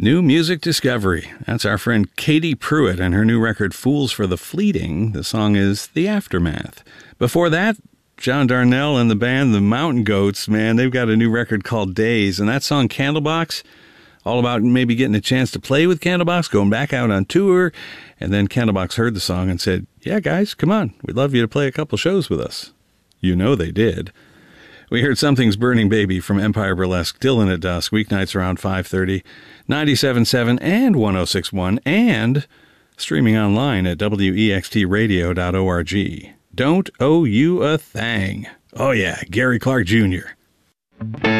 New music discovery. That's our friend Katie Pruitt and her new record Fools for the Fleeting. The song is The Aftermath. Before that, John Darnielle and the band The Mountain Goats, man, they've got a new record called Days. And that song Candlebox, all about maybe getting a chance to play with Candlebox, going back out on tour. And then Candlebox heard the song and said, yeah, guys, come on. We'd love you to play a couple shows with us. You know they did. We heard Something's Burning Baby from Empire Burlesque, Dylan at Dusk, weeknights around 5:30, 97.7 and 106.1, and streaming online at wextradio.org. Don't owe you a thing. Oh yeah, Gary Clark Jr.